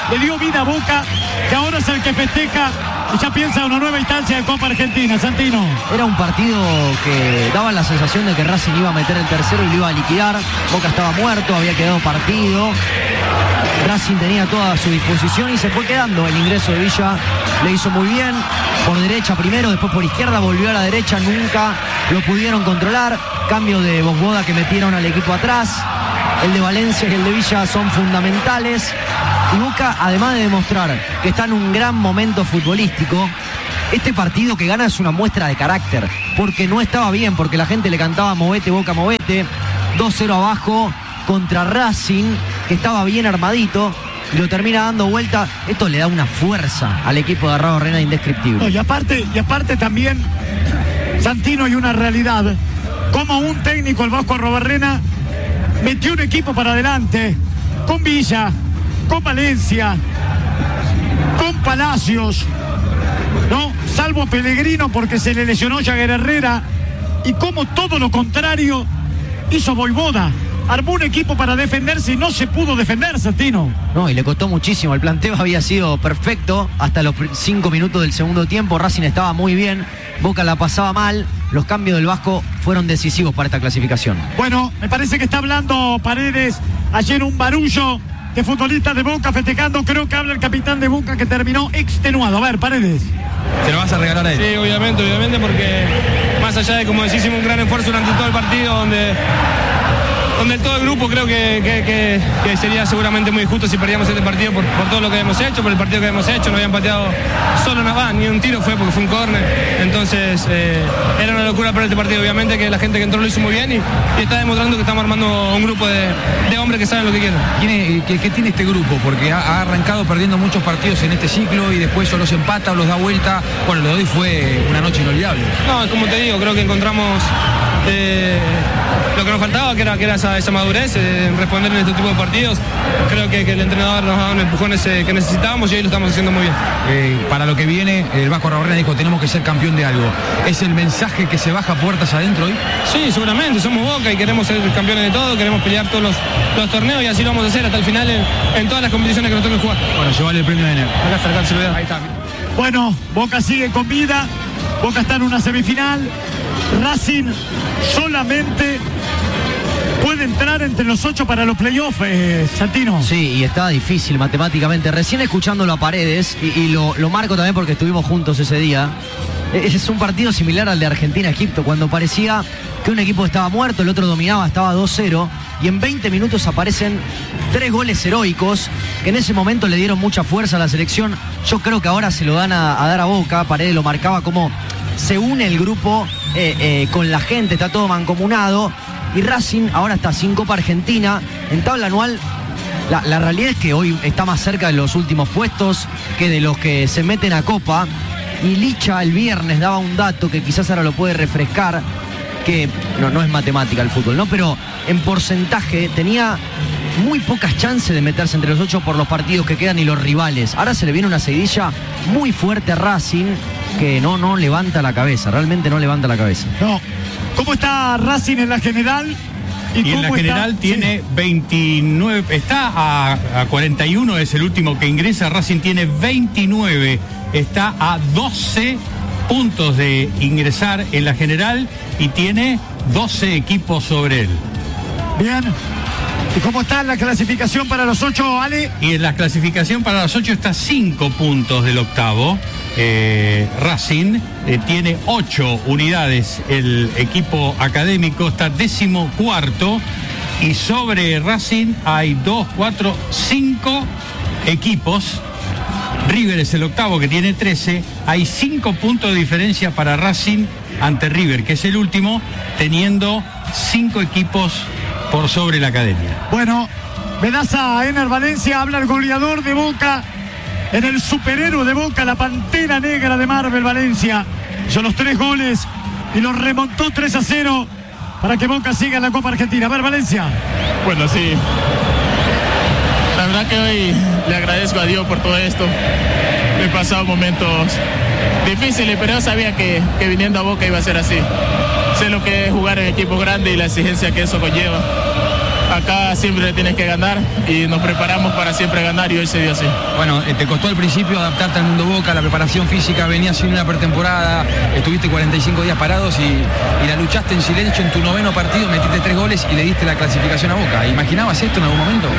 le dio vida a Boca, que ahora es el que festeja y ya piensa en una nueva instancia de Copa Argentina. Santino. Era un partido que daba la sensación de que Racing iba a meter el tercero y lo iba a liquidar. Boca estaba muerto, había quedado partido. Racing tenía toda a su disposición y se fue quedando. El ingreso de Villa le hizo muy bien. Por derecha primero, después por izquierda, volvió a la derecha, nunca lo pudieron controlar. Cambio de Bosboda que metieron al equipo atrás. El de Valencia y el de Villa son fundamentales. Y Boca, además de demostrar que está en un gran momento futbolístico, este partido que gana es una muestra de carácter, porque no estaba bien, porque la gente le cantaba movete, Boca, movete. 2-0 abajo contra Racing, que estaba bien armadito, y lo termina dando vuelta. Esto le da una fuerza al equipo de Arrobarrena indescriptible. No, y aparte también, Santino, hay una realidad. Como un técnico, el Vasco Arrobarrena, metió un equipo para adelante, con Villa, con Valencia, con Palacios, ¿no? Salvo Pellegrino porque se le lesionó Jagger Herrera, y como todo lo contrario hizo Bosboda. Armó un equipo para defenderse y no se pudo defender, Santino. No, y le costó muchísimo. El planteo había sido perfecto hasta los 5 minutos del segundo tiempo. Racing estaba muy bien, Boca la pasaba mal. Los cambios del Vasco fueron decisivos para esta clasificación. Bueno, me parece que está hablando Paredes. Ayer un barullo de futbolistas de Boca festejando. Creo que habla el capitán de Boca, que terminó extenuado. A ver, Paredes. ¿Se lo vas a regalar a él? Sí, obviamente, porque más allá de, como decís, hicimos un gran esfuerzo durante todo el partido, donde todo el grupo creo que sería seguramente muy injusto si perdíamos este partido por todo lo que hemos hecho, por el partido que hemos hecho. No habían pateado solo una van, ni un tiro fue, porque fue un córner. Entonces era una locura perder este partido. Obviamente que la gente que entró lo hizo muy bien y está demostrando que estamos armando un grupo de hombres que saben lo que quieren. ¿Qué tiene este grupo? Porque ha arrancado perdiendo muchos partidos en este ciclo y después o los empata o los da vuelta. Bueno, lo de hoy fue una noche inolvidable. No, como te digo, creo que encontramos lo que nos faltaba, que era esa madurez en responder en este tipo de partidos. Creo que el entrenador nos ha dado los empujones que necesitábamos y hoy lo estamos haciendo muy bien. Para lo que viene, el Vasco Arrobarrena dijo, tenemos que ser campeón de algo. ¿Es el mensaje que se baja puertas adentro hoy? Sí, seguramente, somos Boca y queremos ser campeones de todo, queremos pelear todos los torneos y así lo vamos a hacer hasta el final en todas las competiciones que nos toque jugar. Bueno, llevarle el premio de enero. Acá acercarse, ahí está. Bueno, Boca sigue con vida. Boca está en una semifinal. Racing solamente puede entrar entre los 8 para los playoffs, Santino. Sí, y está difícil matemáticamente. Recién escuchándolo a Paredes, y lo marco también porque estuvimos juntos ese día. Es un partido similar al de Argentina-Egipto, cuando parecía que un equipo estaba muerto, el otro dominaba, estaba 2-0, y en 20 minutos aparecen 3 goles heroicos que en ese momento le dieron mucha fuerza a la selección. Yo creo que ahora se lo dan a dar a Boca. Paredes lo marcaba como se une el grupo con la gente, está todo mancomunado. Y Racing ahora está sin Copa Argentina. En tabla anual, la realidad es que hoy está más cerca de los últimos puestos que de los que se meten a Copa. Y Licha el viernes daba un dato que quizás ahora lo puede refrescar, que no es matemática el fútbol, ¿no? Pero en porcentaje tenía muy pocas chances de meterse entre los 8 por los partidos que quedan y los rivales. Ahora se le viene una seguidilla muy fuerte a Racing, que no levanta la cabeza, realmente no levanta la cabeza. No. ¿Cómo está Racing en la general? Y en la general tiene 29, está a 41, es el último que ingresa. Racing tiene 29, está a 12 puntos de ingresar en la general y tiene 12 equipos sobre él. Bien. ¿Y cómo está la clasificación para los 8, Ale? Y en la clasificación para los 8 está 5 puntos del octavo. Racing tiene 8 unidades. El equipo académico está 14º. Y sobre Racing hay 2, 4, 5 equipos. River es el octavo, que tiene 13. Hay 5 puntos de diferencia para Racing ante River, que es el último, teniendo 5 equipos por sobre la academia. Bueno, Medaza Ener Valencia, habla el goleador de Boca, en el superhéroe de Boca, la Pantera Negra de Marvel Valencia. Hizo los 3 goles y los remontó 3-0 para que Boca siga en la Copa Argentina. A ver, Valencia. Bueno, sí. La verdad que hoy le agradezco a Dios por todo esto. He pasado momentos difíciles, pero yo sabía que viniendo a Boca iba a ser así. Sé lo que es jugar en equipo grande y la exigencia que eso conlleva. acá siempre tienes que ganar y nos preparamos para siempre ganar y hoy se dio así. Bueno, te costó al principio adaptarte al mundo Boca, la preparación física, venías sin una pretemporada, estuviste 45 días parados y la luchaste en silencio en tu 9º partido, metiste 3 goles y le diste la clasificación a Boca. ¿Imaginabas esto en algún momento?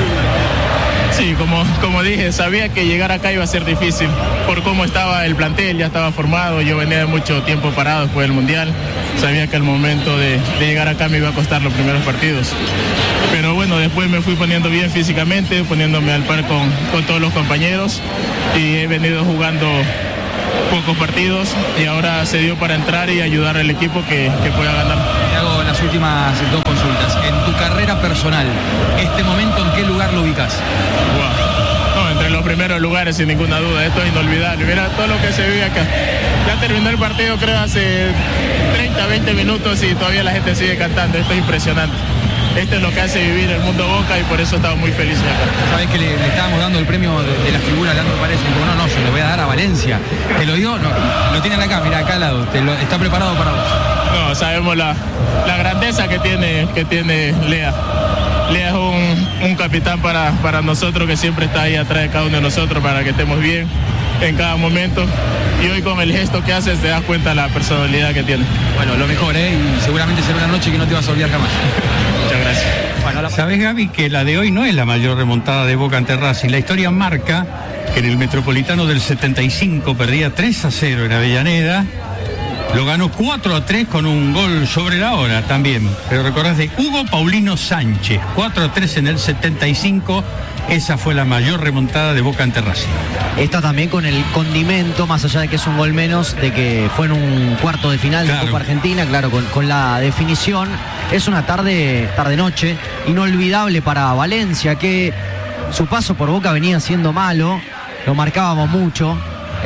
Sí, como dije, sabía que llegar acá iba a ser difícil por cómo estaba el plantel, ya estaba formado, yo venía de mucho tiempo parado después del Mundial, sabía que el momento de llegar acá me iba a costar los primeros partidos. Pero bueno, después me fui poniendo bien físicamente, poniéndome al par con todos los compañeros y he venido jugando pocos partidos y ahora se dio para entrar y ayudar al equipo que pueda ganar. Te hago las últimas 2 consultas. En tu carrera personal, ¿este momento en qué lugar lo ubicas? Wow. No, entre los primeros lugares sin ninguna duda, esto es inolvidable. Mira todo lo que se vive acá. Ya terminó el partido creo hace 30, 20 minutos y todavía la gente sigue cantando, esto es impresionante. Esto es lo que hace vivir el mundo Boca y por eso estamos muy felices acá. Sabés que le estábamos dando el premio de la figura a Leandro Paredes. No, se lo voy a dar a Valencia. ¿Te lo dio? No, lo tienen acá, mira, acá al lado. Está preparado para vos. No, sabemos la grandeza que tiene Lea. Lea es un capitán para nosotros que siempre está ahí atrás de cada uno de nosotros para que estemos bien en cada momento. Y hoy con el gesto que haces te das cuenta de la personalidad que tiene. Bueno, lo mejor, y seguramente será una noche que no te vas a olvidar jamás. Muchas gracias. Bueno, ¿sabés, Gaby, que la de hoy no es la mayor remontada de Boca ante Racing? La historia marca que en el Metropolitano del 75 perdía 3-0 en Avellaneda. Lo ganó 4-3 con un gol sobre la hora también. Pero recordás de Hugo Paulino Sánchez, 4-3 en el 75. Esa fue la mayor remontada de Boca ante Racing. Está también con el condimento, más allá de que es un gol menos, de que fue en un cuarto de final de Copa Argentina, claro, con la definición. Es una tarde-noche inolvidable para Valencia, que su paso por Boca venía siendo malo, lo marcábamos mucho,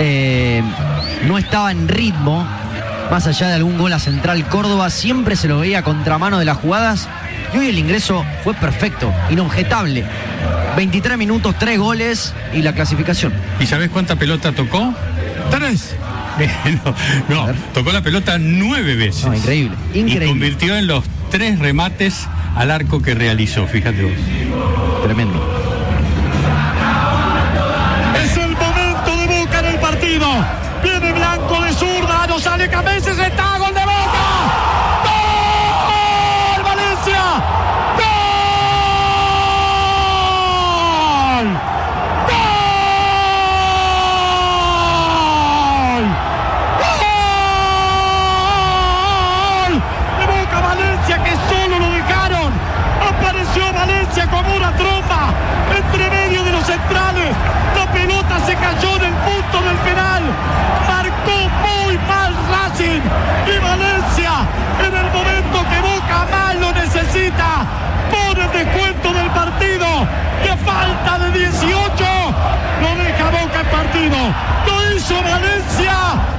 no estaba en ritmo, más allá de algún gol a Central Córdoba, siempre se lo veía a contramano de las jugadas, y hoy el ingreso fue perfecto, inobjetable. 23 minutos, 3 goles y la clasificación. ¿Y sabés cuánta pelota tocó? 3. No, tocó la pelota 9 veces. No, increíble. Y convirtió en los 3 remates al arco que realizó, fíjate vos. Tremendo. Es el momento de Boca en el partido. Viene Blanco de zurda, no sale Cabezas, está gol de Boca. ¡Gol! ¡Valencia! Como una tromba entre medio de los centrales, la pelota se cayó en el punto del penal, marcó muy mal Racing y Valencia en el momento que Boca más lo necesita pone el descuento del partido y a falta de 18 lo deja Boca en partido, lo hizo Valencia.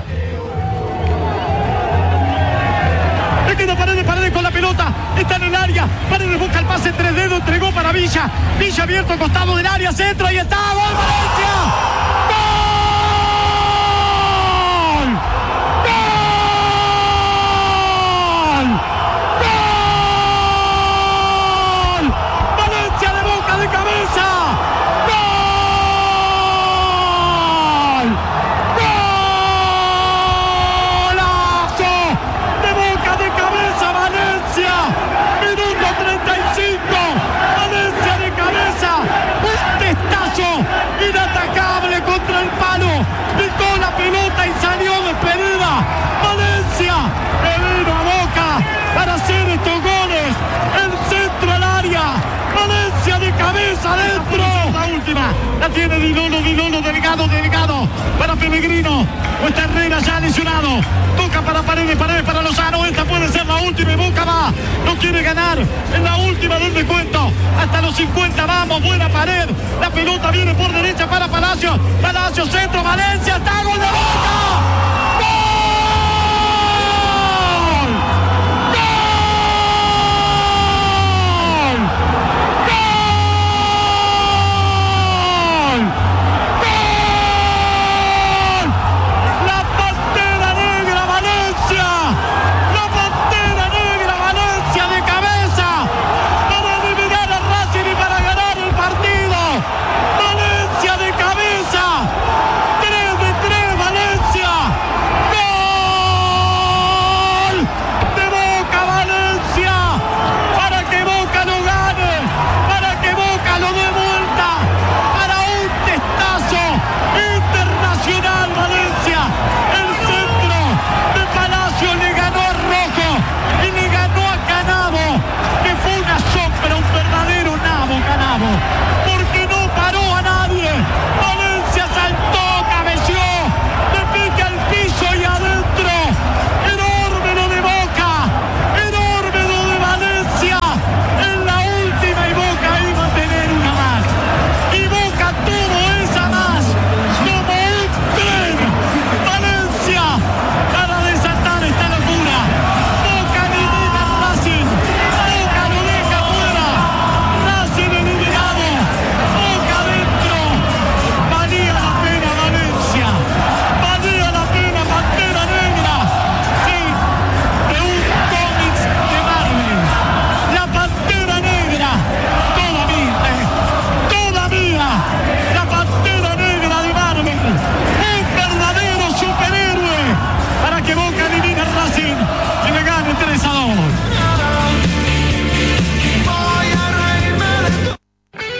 Le queda Paredes con la pelota, está en el área, Paredes busca el pase 3 dedos, entregó para Villa abierto al costado del área, centro, ahí está, ¡gol Valencia! ¡Gol! ¡Gol! ¡Gol! Valencia de Boca de cabeza. ¡Gol! ¡Golazo! De Boca de cabeza Valencia. Minuto 35. Valencia de cabeza. Un testazo inatacable contra el palo. Picó la pelota y salió despedida. Valencia que vino a Boca para hacer estos goles. El centro al área. Valencia de cabeza adentro. La última la tiene Dinolo, Delgado para Pellegrino. O está Herrera ya lesionado. Toca para Paredes para Lozano. Esta puede ser la última y Boca va. No quiere ganar. En la última del descuento. Hasta los 50 vamos. Buena pared. La pelota viene por derecha para Palacio. Palacio centro. Valencia. Está gol de Boca.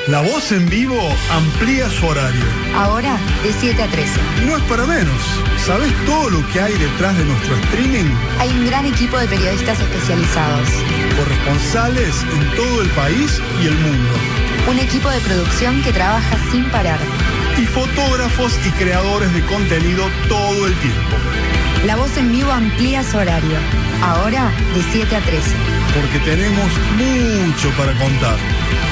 La Voz en Vivo amplía su horario. Ahora de 7 a 13. No es para menos. ¿Sabes todo lo que hay detrás de nuestro streaming? Hay un gran equipo de periodistas especializados. Corresponsales en todo el país y el mundo. Un equipo de producción que trabaja sin parar. Y fotógrafos y creadores de contenido todo el tiempo. La Voz en Vivo amplía su horario. Ahora de 7 a 13. Porque tenemos mucho para contar.